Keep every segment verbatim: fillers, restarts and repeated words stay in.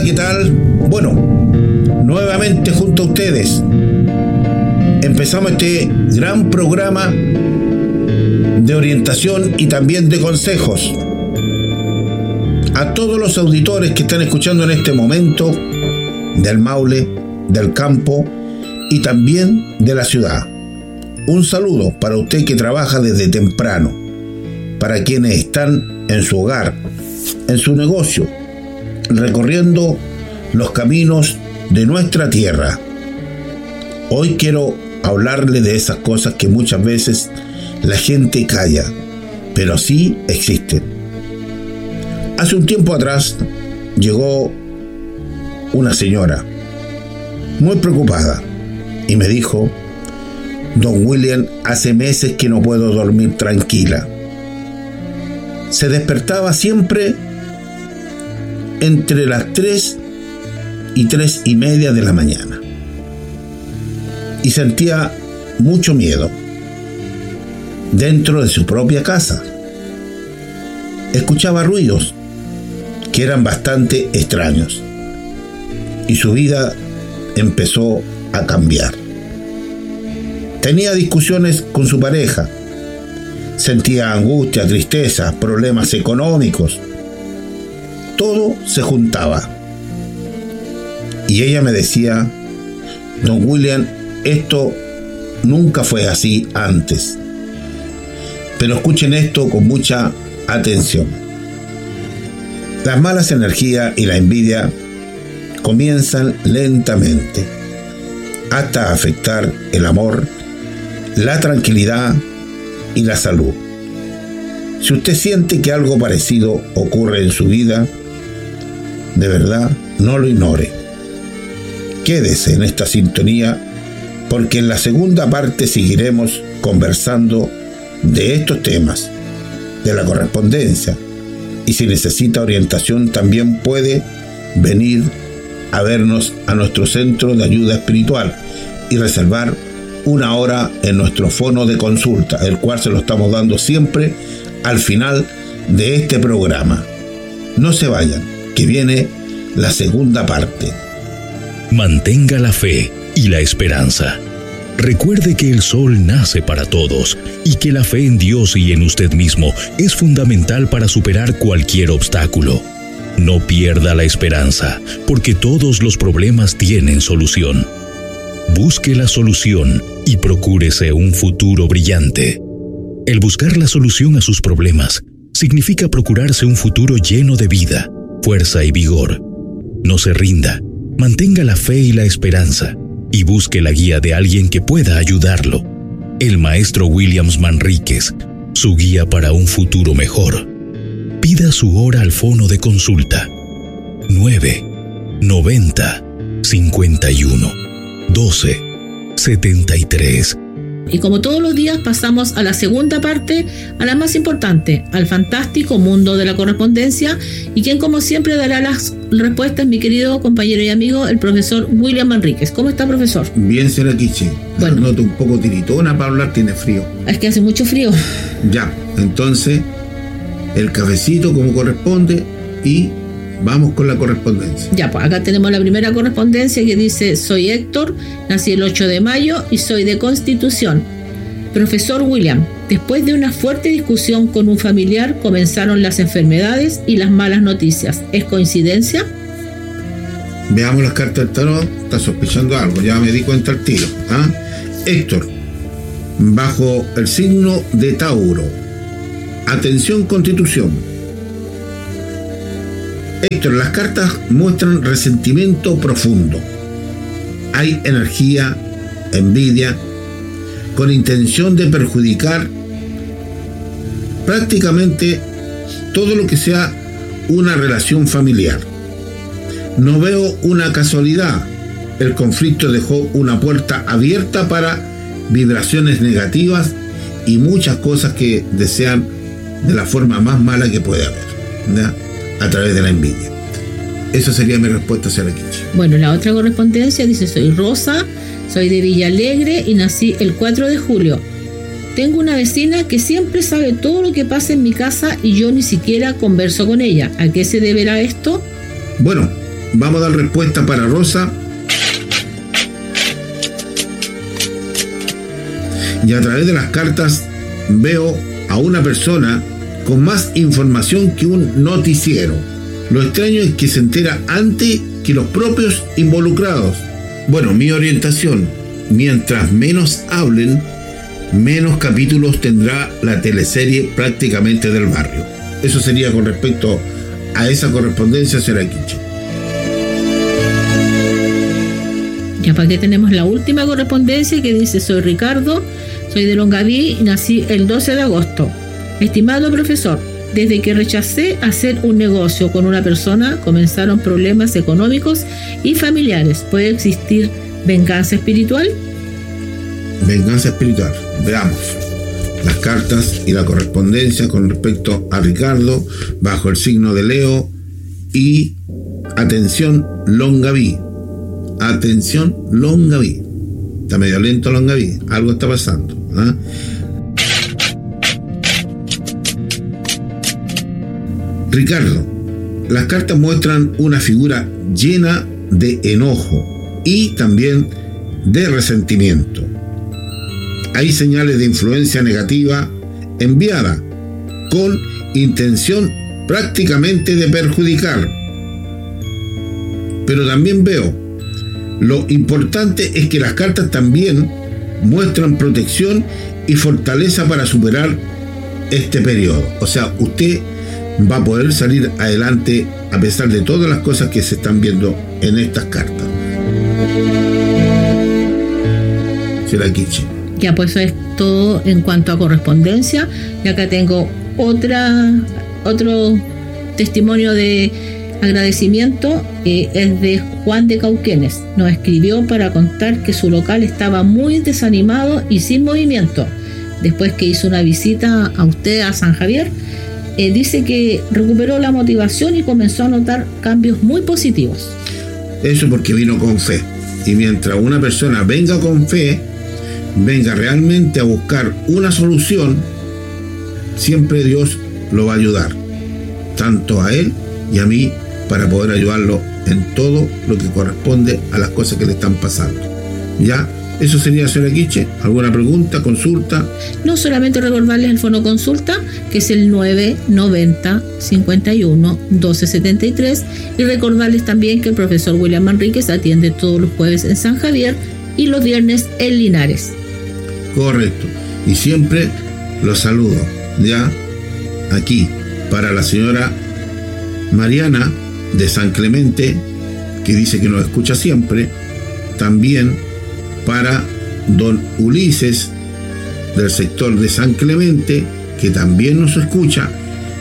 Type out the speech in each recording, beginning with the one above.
¿qué tal? Bueno, nuevamente junto a ustedes empezamos este gran programa de orientación y también de consejos a todos los auditores que están escuchando en este momento del Maule, del campo y también de la ciudad. Un saludo para usted que trabaja desde temprano, para quienes están en su hogar, en su negocio, recorriendo los caminos de nuestra tierra. Hoy quiero hablarle de esas cosas que muchas veces la gente calla, pero sí existen. Hace un tiempo atrás llegó una señora muy preocupada y me dijo: Don William, hace meses que no puedo dormir tranquila. Se despertaba siempre entre las tres y tres y media de la mañana y sentía mucho miedo dentro de su propia casa. Escuchaba ruidos que eran bastante extraños y su vida empezó a cambiar. Tenía discusiones con su pareja, sentía angustia, tristeza, problemas económicos. Todo se juntaba. Y ella me decía: Don William, esto nunca fue así antes. Pero escuchen esto con mucha atención. Las malas energías y la envidia comienzan lentamente hasta afectar el amor, la tranquilidad y la salud. Si usted siente que algo parecido ocurre en su vida, de verdad, no lo ignore. Quédese en esta sintonía, porque en la segunda parte seguiremos conversando de estos temas, de la correspondencia, y si necesita orientación también puede venir a vernos a nuestro centro de ayuda espiritual y reservar una hora en nuestro fono de consulta, el cual se lo estamos dando siempre al final de este programa. No se vayan, que viene la segunda parte. Mantenga la fe y la esperanza. Recuerde que el sol nace para todos y que la fe en Dios y en usted mismo es fundamental para superar cualquier obstáculo. No pierda la esperanza, porque todos los problemas tienen solución. Busque la solución y procúrese un futuro brillante. El buscar la solución a sus problemas significa procurarse un futuro lleno de vida, fuerza y vigor. No se rinda, mantenga la fe y la esperanza y busque la guía de alguien que pueda ayudarlo. El maestro Williams Manríquez, su guía para un futuro mejor. Pida su hora al fono de consulta nueve noventa cincuenta y uno doce setenta y tres. Y como todos los días pasamos a la segunda parte, a la más importante, al fantástico mundo de la correspondencia, y quien como siempre dará las respuestas, mi querido compañero y amigo, el profesor William Manríquez. ¿Cómo está, profesor? Bien, señora Kichi. Bueno. Noto un poco tiritona para hablar, tiene frío. Es que hace mucho frío. Ya, entonces el cafecito como corresponde y vamos con la correspondencia. Ya, pues acá tenemos la primera correspondencia que dice: soy Héctor, nací el ocho de mayo y soy de Constitución. Profesor William, después de una fuerte discusión con un familiar comenzaron las enfermedades y las malas noticias. ¿Es coincidencia? Veamos las cartas del tarot. Está sospechando algo, ya me di cuenta al tiro. ¿Ah? Héctor, bajo el signo de Tauro. Atención, Constitución. Héctor, las cartas muestran resentimiento profundo. Hay energía, envidia, con intención de perjudicar prácticamente todo lo que sea una relación familiar. No veo una casualidad. El conflicto dejó una puerta abierta para vibraciones negativas y muchas cosas que desean de la forma más mala que puede haber, ¿verdad? A través de la envidia. Esa sería mi respuesta, señora Kichi. Bueno, la otra correspondencia dice: soy Rosa, soy de Villa Alegre y nací el cuatro de julio. Tengo una vecina que siempre sabe todo lo que pasa en mi casa y yo ni siquiera converso con ella. ¿A qué se deberá esto? Bueno, vamos a dar respuesta para Rosa. Y a través de las cartas veo a una persona con más información que un noticiero. Lo extraño es que se entera antes que los propios involucrados. Bueno, mi orientación, mientras menos hablen, menos capítulos tendrá la teleserie Prácticamente del Barrio. Eso sería con respecto a esa correspondencia, señora Quiche. Ya para que tenemos la última correspondencia que dice: soy Ricardo, soy de Longaví y nací el doce de agosto. Estimado profesor, desde que rechacé hacer un negocio con una persona, comenzaron problemas económicos y familiares. ¿Puede existir venganza espiritual? Venganza espiritual. Veamos las cartas y la correspondencia con respecto a Ricardo bajo el signo de Leo. Y atención, Longaví. Atención, Longaví. Está medio lento Longaví. Algo está pasando, ¿eh? Ricardo, las cartas muestran una figura llena de enojo y también de resentimiento. Hay señales de influencia negativa enviada con intención prácticamente de perjudicar. Pero también veo, lo importante es que las cartas también muestran protección y fortaleza para superar este periodo. O sea, usted va a poder salir adelante a pesar de todas las cosas que se están viendo en estas cartas. Será Quiche. Ya, pues eso es todo en cuanto a correspondencia. Y acá tengo otra otro testimonio de agradecimiento, que es de Juan de Cauquenes. Nos escribió para contar que su local estaba muy desanimado y sin movimiento. Después que hizo una visita a usted a San Javier, eh, dice que recuperó la motivación y comenzó a notar cambios muy positivos. Eso porque vino con fe. Y mientras una persona venga con fe, venga realmente a buscar una solución, siempre Dios lo va a ayudar, tanto a él y a mí, para poder ayudarlo en todo lo que corresponde a las cosas que le están pasando. ¿Ya? Eso sería, señora Quiche. ¿Alguna pregunta, consulta? No, solamente recordarles el fono consulta, que es el nueve noventa, cincuenta y uno, doce setenta y tres, y recordarles también que el profesor William Manríquez atiende todos los jueves en San Javier y los viernes en Linares. Correcto. Y siempre los saludo, ya, aquí, para la señora Mariana de San Clemente, que dice que nos escucha siempre. También para don Ulises del sector de San Clemente, que también nos escucha.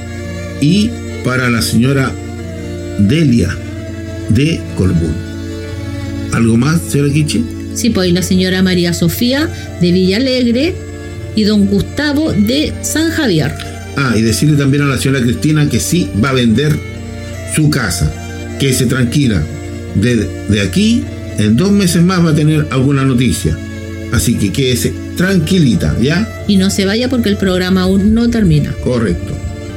Y para la señora Delia de Colbún. ¿Algo más, señora Quiche? Sí, pues la señora María Sofía de Villalegre y don Gustavo de San Javier. Ah, y decirle también a la señora Cristina que sí va a vender su casa, que se tranquila. De, de aquí, en dos meses más va a tener alguna noticia. Así que quédese tranquilita, ¿ya? Y no se vaya porque el programa aún no termina. Correcto.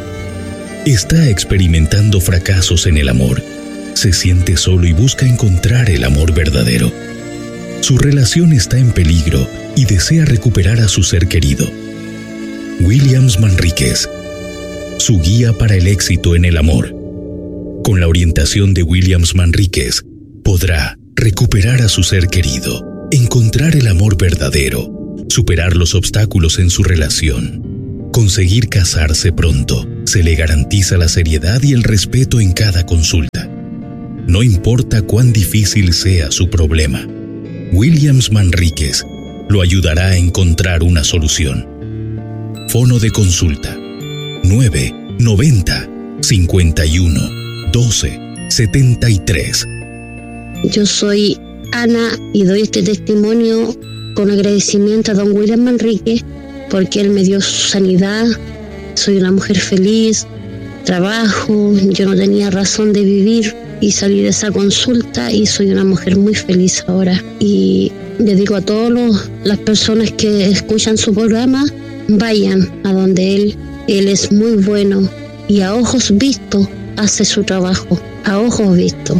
Está experimentando fracasos en el amor. Se siente solo y busca encontrar el amor verdadero. Su relación está en peligro y desea recuperar a su ser querido. Williams Manríquez, su guía para el éxito en el amor. Con la orientación de Williams Manríquez, podrá recuperar a su ser querido, encontrar el amor verdadero, superar los obstáculos en su relación, conseguir casarse pronto. Se le garantiza la seriedad y el respeto en cada consulta. No importa cuán difícil sea su problema, Williams Manríquez lo ayudará a encontrar una solución. Fono de consulta nueve noventa, cincuenta y uno, doce setenta y tres. Yo soy Ana y doy este testimonio con agradecimiento a don William Manríquez porque él me dio su sanidad. Soy una mujer feliz, trabajo, yo no tenía razón de vivir y salí de esa consulta y soy una mujer muy feliz ahora. Y le digo a todas las personas que escuchan su programa, vayan a donde él, él es muy bueno y a ojos vistos hace su trabajo, a ojos vistos.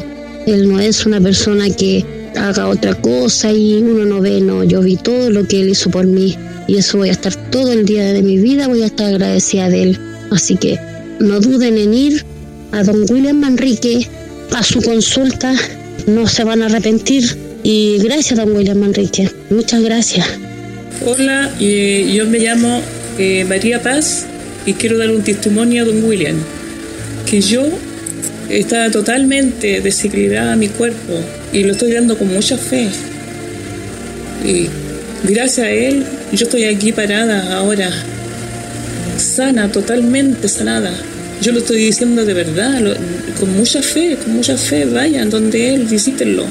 Él no es una persona que haga otra cosa y uno no ve, no, yo vi todo lo que él hizo por mí y eso voy a estar todo el día de mi vida, voy a estar agradecida de él. Así que no duden en ir a don William Manrique a su consulta, no se van a arrepentir. Y gracias, don William Manrique, muchas gracias. Hola, eh, yo me llamo eh, María Paz y quiero dar un testimonio a don William, que yo estaba totalmente desequilibrada mi cuerpo y lo estoy dando con mucha fe. Y gracias a él, yo estoy aquí parada ahora, sana, totalmente sanada. Yo lo estoy diciendo de verdad, lo, con mucha fe, con mucha fe, vayan donde él, visítenlo.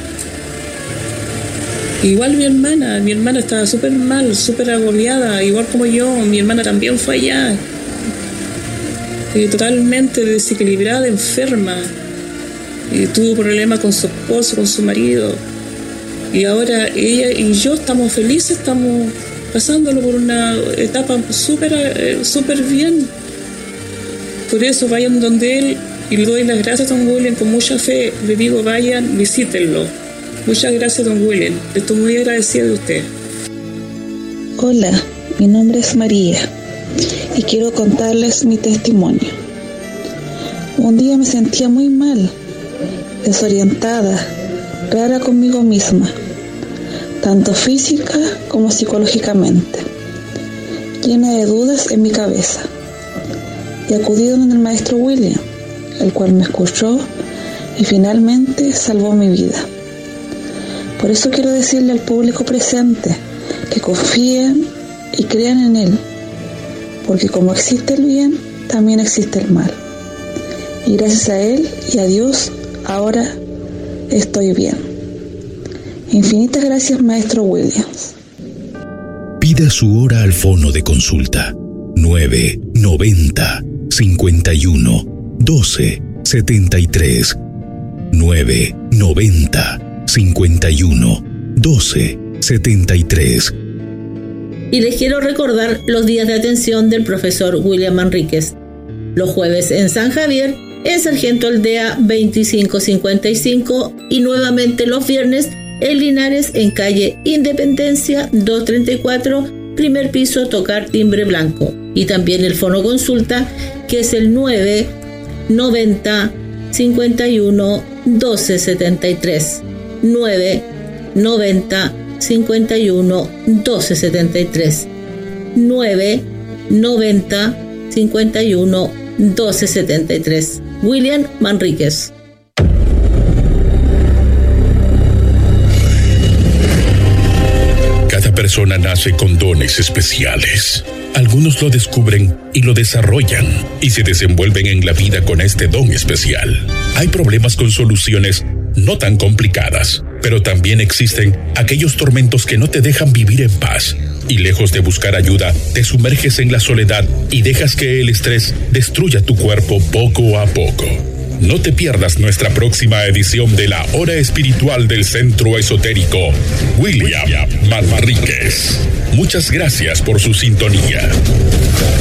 Igual mi hermana, mi hermana estaba súper mal, súper agobiada, igual como yo, mi hermana también fue allá. Y totalmente desequilibrada, enferma. Y tuvo problemas con su esposo, con su marido. Y ahora ella y yo estamos felices, estamos pasándolo por una etapa súper súper bien. Por eso vayan donde él y le doy las gracias a don William con mucha fe. Le digo, vayan, visítenlo. Muchas gracias, don William. Estoy muy agradecida de usted. Hola, mi nombre es María y quiero contarles mi testimonio. Un día me sentía muy mal, desorientada, rara conmigo misma, tanto física como psicológicamente, llena de dudas en mi cabeza. Y acudí donde el maestro William, el cual me escuchó y finalmente salvó mi vida. Por eso quiero decirle al público presente que confíen y crean en él, porque como existe el bien, también existe el mal. Y gracias a él y a Dios, ahora estoy bien. Infinitas gracias, maestro Williams. Pida su hora al fono de consulta nueve noventa cincuenta y uno doce setenta y tres nueve noventa cincuenta y uno doce setenta y tres. Y les quiero recordar los días de atención del profesor William Manríquez. Los jueves en San Javier, en Sargento Aldea veinticinco cincuenta y cinco y nuevamente los viernes en Linares en calle Independencia doscientos treinta y cuatro, primer piso, tocar timbre blanco. Y también el fono consulta que es el nueve noventa cincuenta y uno doce setenta y tres. nueve noventa cincuenta y uno doce setenta y tres. nueve noventa cincuenta y uno doce setenta y tres. William Manríquez. Cada persona nace con dones especiales. Algunos lo descubren y lo desarrollan y se desenvuelven en la vida con este don especial. Hay problemas con soluciones no tan complicadas, pero también existen aquellos tormentos que no te dejan vivir en paz. Y lejos de buscar ayuda, te sumerges en la soledad y dejas que el estrés destruya tu cuerpo poco a poco. No te pierdas nuestra próxima edición de la Hora Espiritual del Centro Esotérico William Manríquez. Muchas gracias por su sintonía.